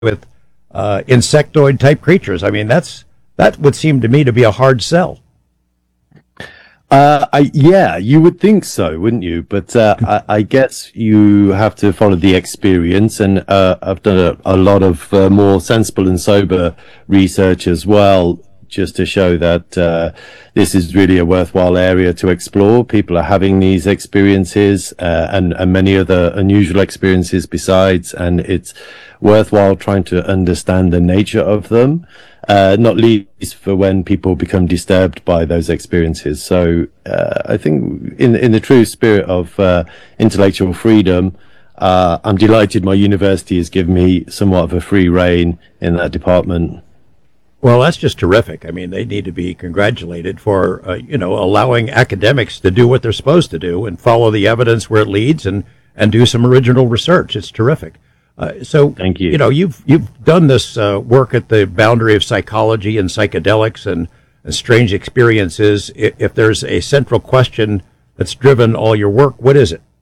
with insectoid type creatures. I mean, that would seem to me to be a hard sell. Yeah, you would think so, wouldn't you? But I guess you have to follow the experience, and I've done a lot of more sensible and sober research as well, just to show that this is really a worthwhile area to explore. People are having these experiences and many other unusual experiences besides, and it's worthwhile trying to understand the nature of them. Not least for when people become disturbed by those experiences. So I think in the true spirit of intellectual freedom, I'm delighted my university has given me somewhat of a free rein in that department. Well, that's just terrific. I mean, they need to be congratulated for, allowing academics to do what they're supposed to do and follow the evidence where it leads and do some original research. It's terrific. So, thank you. You've done this work at the boundary of psychology and psychedelics and strange experiences. If there's a central question that's driven all your work, what is it?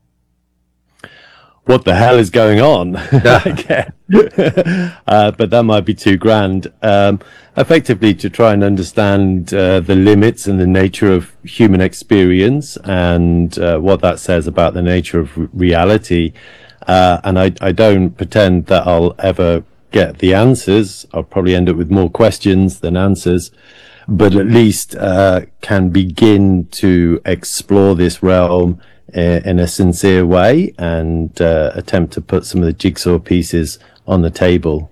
What the hell is going on? But that might be too grand. Effectively, to try and understand the limits and the nature of human experience and what that says about the nature of reality. And I don't pretend that I'll ever get the answers. I'll probably end up with more questions than answers, but at least can begin to explore this realm in a sincere way and attempt to put some of the jigsaw pieces on the table.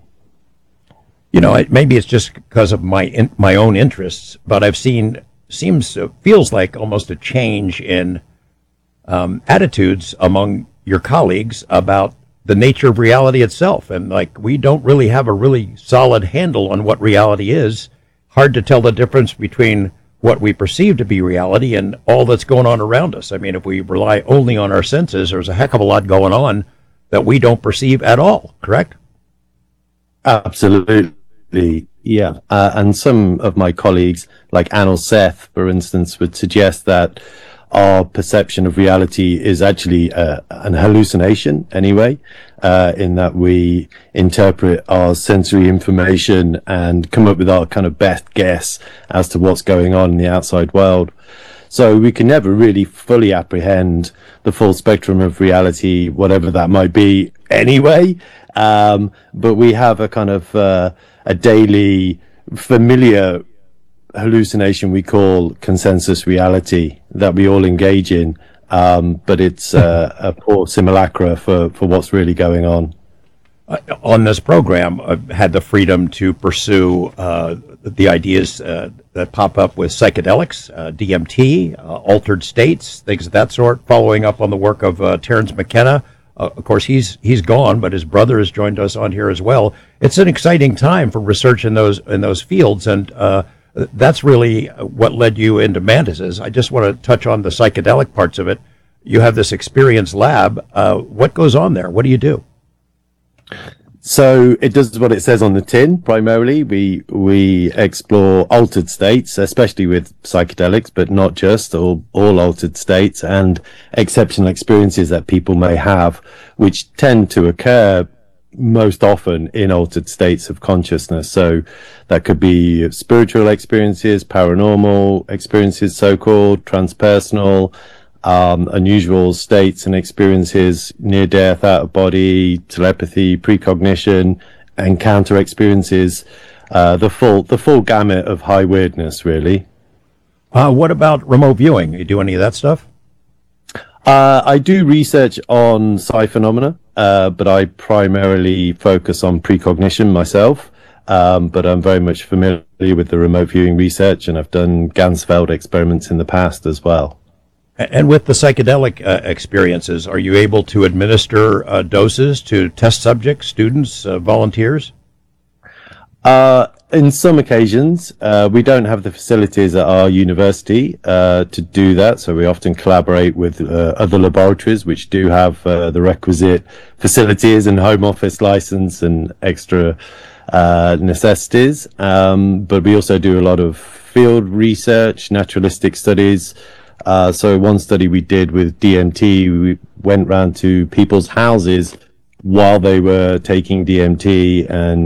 Maybe it's just because of my own interests, but I've seen feels like almost a change in attitudes among your colleagues about the nature of reality itself. And like, we don't really have a really solid handle on what reality is. Hard to tell the difference between what we perceive to be reality and all that's going on around us. I mean, if we rely only on our senses, there's a heck of a lot going on that we don't perceive at all, correct? Absolutely, yeah. And some of my colleagues, like Anil Seth, for instance, would suggest that our perception of reality is actually an hallucination anyway, in that we interpret our sensory information and come up with our kind of best guess as to what's going on in the outside world. So we can never really fully apprehend the full spectrum of reality, whatever that might be anyway. But we have a kind of a daily familiar hallucination we call consensus reality that we all engage in, but it's a poor simulacra for what's really going on. On this program, I've had the freedom to pursue the ideas that pop up with psychedelics, DMT, altered states, things of that sort, following up on the work of Terence McKenna. Of course, he's gone, but his brother has joined us on here as well. It's an exciting time for research in those fields, and that's really what led you into mantises. I just want to touch on the psychedelic parts of it. You have this experience lab. What goes on there? What do you do? So it does what it says on the tin. Primarily, we explore altered states, especially with psychedelics, but not just all altered states and exceptional experiences that people may have, which tend to occur most often in altered states of consciousness. So that could be spiritual experiences, paranormal experiences, so-called transpersonal, unusual states and experiences, near death, out of body, telepathy, precognition, encounter experiences, the full gamut of high weirdness, really. What about remote viewing? You do any of that stuff? I do research on psi phenomena, but I primarily focus on precognition myself. But I'm very much familiar with the remote viewing research, and I've done Ganzfeld experiments in the past as well. And with the psychedelic experiences, are you able to administer doses to test subjects, students, volunteers? In some occasions, we don't have the facilities at our university to do that, so we often collaborate with other laboratories which do have the requisite facilities and home office license and extra necessities. But we also do a lot of field research, naturalistic studies. So one study we did with DMT, we went round to people's houses while they were taking DMT and